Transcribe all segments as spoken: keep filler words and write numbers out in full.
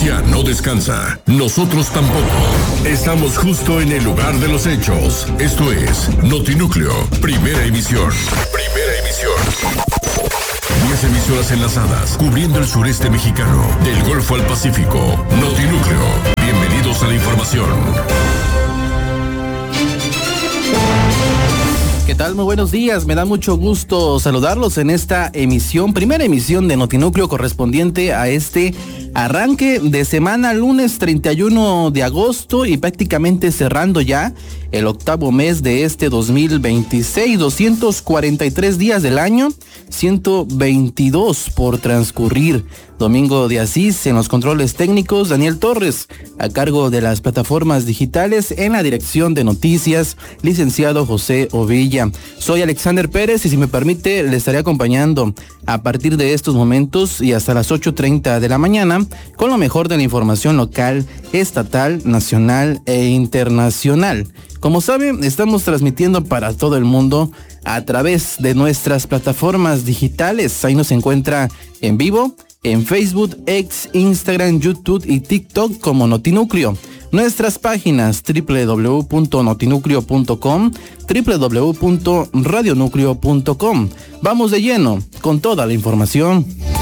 noticia no descansa. Nosotros tampoco. Estamos justo en el lugar de los hechos. Esto es Notinúcleo, primera emisión. Primera emisión. Diez emisoras enlazadas, cubriendo el sureste mexicano, del Golfo al Pacífico. Notinúcleo. Bienvenidos a la información. ¿Qué tal? Muy buenos días. Me da mucho gusto saludarlos en esta emisión, primera emisión de Notinúcleo correspondiente a este arranque de semana, lunes treinta y uno de agosto y prácticamente cerrando ya el octavo mes de este dos mil veintiséis, doscientos cuarenta y tres días del año, ciento veintidós por transcurrir. Domingo de Asís en los controles técnicos, Daniel Torres a cargo de las plataformas digitales, en la dirección de noticias, licenciado José Ovilla. Soy Alexander Pérez y si me permite le estaré acompañando a partir de estos momentos y hasta las ocho treinta de la mañana con lo mejor de la información local, estatal, nacional e internacional. Como saben, estamos transmitiendo para todo el mundo a través de nuestras plataformas digitales. Ahí nos encuentra en vivo en Facebook, X, Instagram, YouTube y TikTok como Notinúcleo. Nuestras páginas doble u doble u doble u punto notinúcleo punto com, doble u doble u doble u punto radionúcleo punto com. Vamos de lleno con toda la información.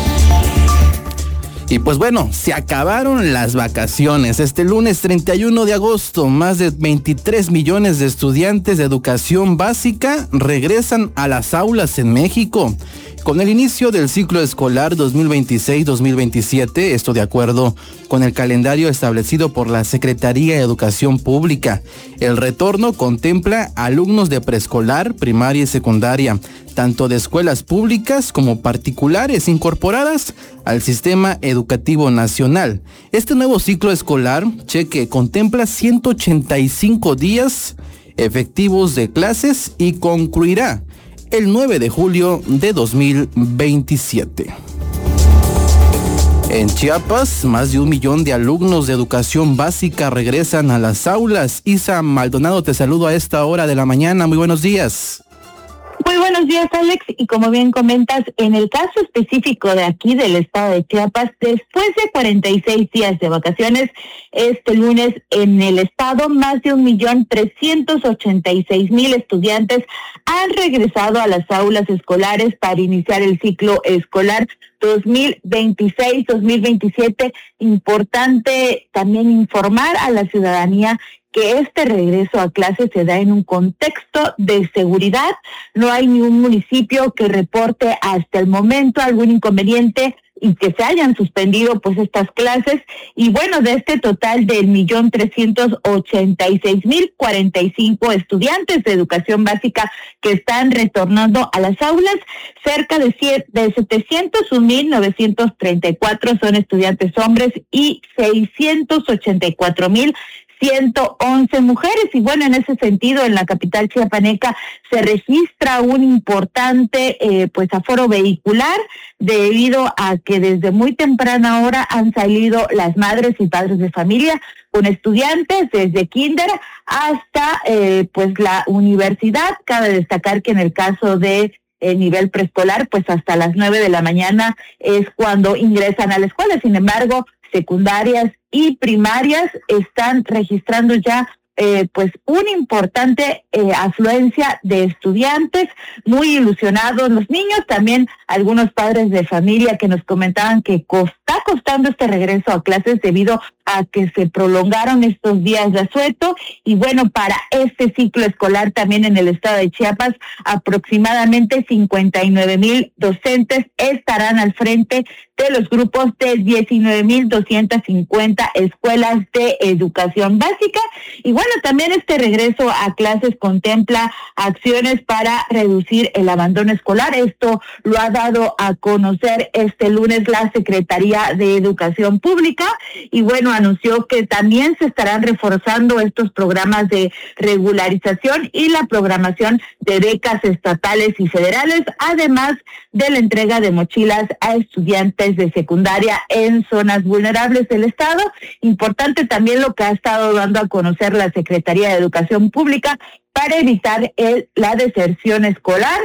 Y pues bueno, se acabaron las vacaciones. Este lunes treinta y uno de agosto, más de veintitrés millones de estudiantes de educación básica regresan a las aulas en México. Con el inicio del ciclo escolar dos mil veintiséis dos mil veintisiete, esto de acuerdo con el calendario establecido por la Secretaría de Educación Pública, el retorno contempla alumnos de preescolar, primaria y secundaria, tanto de escuelas públicas como particulares incorporadas al sistema educativo nacional. Este nuevo ciclo escolar, cheque, contempla ciento ochenta y cinco días efectivos de clases y concluirá el nueve de julio de dos mil veintisiete. En Chiapas, más de un millón de alumnos de educación básica regresan a las aulas. Isa Maldonado, te saludo a esta hora de la mañana. Muy buenos días. Muy buenos días, Alex, y como bien comentas, en el caso específico de aquí del estado de Chiapas, después de cuarenta y seis días de vacaciones, este lunes en el estado más de un millón trescientos ochenta y seis mil estudiantes han regresado a las aulas escolares para iniciar el ciclo escolar dos mil veintiséis dos mil veintisiete. Importante también informar a la ciudadanía que este regreso a clases se da en un contexto de seguridad. No hay ni un municipio que reporte hasta el momento algún inconveniente y que se hayan suspendido pues estas clases. Y bueno, de este total del millón trescientos ochenta y seis mil cuarenta y cinco estudiantes de educación básica que están retornando a las aulas, cerca de, de setecientos un mil novecientos treinta y cuatro son estudiantes hombres y seiscientos ochenta y cuatro mil ciento once mujeres. Y bueno, en ese sentido, en la capital chiapaneca se registra un importante eh, pues aforo vehicular debido a que desde muy temprana hora han salido las madres y padres de familia con estudiantes desde kinder hasta eh, pues la universidad. Cabe destacar que en el caso de el nivel preescolar, pues hasta las nueve de la mañana es cuando ingresan a la escuela. Sin embargo, secundarias y primarias están registrando ya eh, pues una importante eh, afluencia de estudiantes, muy ilusionados los niños, también algunos padres de familia que nos comentaban que está costando este regreso a clases debido a que se prolongaron estos días de asueto. Y bueno, para este ciclo escolar también en el estado de Chiapas, aproximadamente cincuenta y nueve mil docentes estarán al frente de los grupos de diecinueve mil doscientas cincuenta escuelas de educación básica. Y bueno, también este regreso a clases contempla acciones para reducir el abandono escolar. Esto lo ha dado a conocer este lunes la Secretaría de Educación Pública y bueno, anunció que también se estarán reforzando estos programas de regularización y la programación de becas estatales y federales, además de la entrega de mochilas a estudiantes de secundaria en zonas vulnerables del estado. Importante también lo que ha estado dando a conocer la Secretaría de Educación Pública para evitar el, la deserción escolar.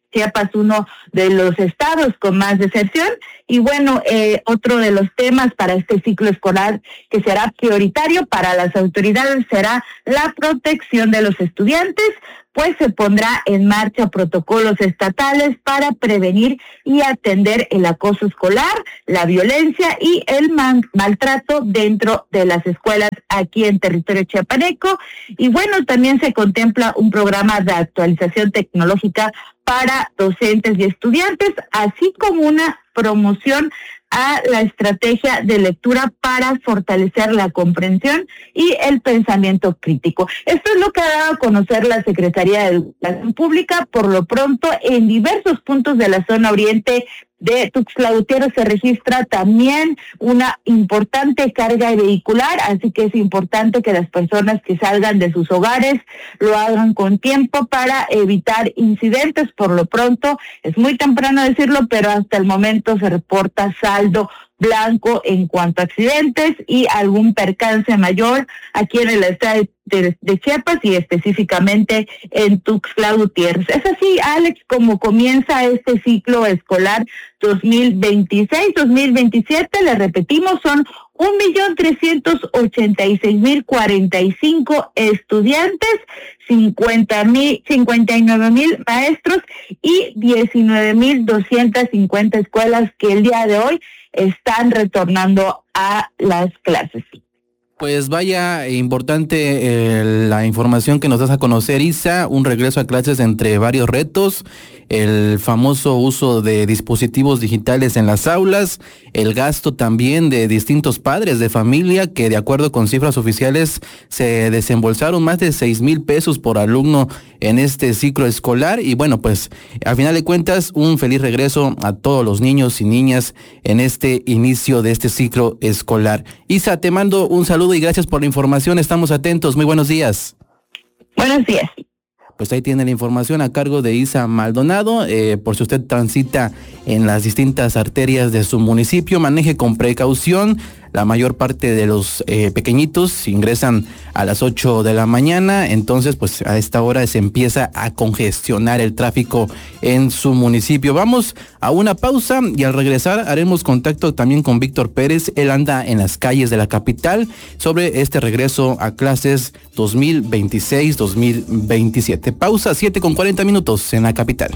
Chiapas uno de los estados con más deserción. Y bueno, eh, otro de los temas para este ciclo escolar que será prioritario para las autoridades será la protección de los estudiantes, pues se pondrá en marcha protocolos estatales para prevenir y atender el acoso escolar, la violencia y el man- maltrato dentro de las escuelas aquí en territorio chiapaneco. Y bueno, también se contempla un programa de actualización tecnológica para docentes y estudiantes, así como una promoción a la estrategia de lectura para fortalecer la comprensión y el pensamiento crítico. Esto es lo que ha dado a conocer la Secretaría de Educación Pública. Por lo pronto, en diversos puntos de la zona oriente de Tuxtla Gutiérrez se registra también una importante carga vehicular, así que es importante que las personas que salgan de sus hogares lo hagan con tiempo para evitar incidentes. Por lo pronto, es muy temprano decirlo, pero hasta el momento se reporta saldo blanco en cuanto a accidentes y algún percance mayor aquí en el estado de, de Chiapas y específicamente en Tuxtla Gutiérrez. Es así, Alex, como comienza este ciclo escolar dos mil veintiséis dos mil veintisiete, le repetimos, son un millón trescientos ochenta y seis mil cuarenta y cinco estudiantes, cincuenta mil, cincuenta y nueve mil maestros y diecinueve mil doscientas cincuenta escuelas que el día de hoy están retornando a las clases. Pues vaya, importante eh, la información que nos das a conocer, Isa, un regreso a clases entre varios retos, el famoso uso de dispositivos digitales en las aulas, el gasto también de distintos padres de familia que de acuerdo con cifras oficiales se desembolsaron más de seis mil pesos por alumno en este ciclo escolar y bueno, pues a final de cuentas un feliz regreso a todos los niños y niñas en este inicio de este ciclo escolar. Isa, te mando un saludo y gracias por la información, estamos atentos, muy buenos días. Buenos días. Pues ahí tiene la información a cargo de Isa Maldonado. Eh, por si usted transita en las distintas arterias de su municipio, maneje con precaución. La mayor parte de los eh, pequeñitos ingresan a las ocho de la mañana, entonces pues a esta hora se empieza a congestionar el tráfico en su municipio. Vamos a una pausa y al regresar haremos contacto también con Víctor Pérez. Él anda en las calles de la capital sobre este regreso a clases dos mil veintiséis dos mil veintisiete. Pausa, siete con cuarenta minutos en la capital.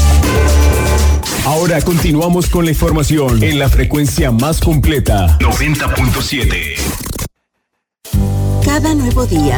Ahora continuamos con la información en la frecuencia más completa. noventa punto siete. Cada nuevo día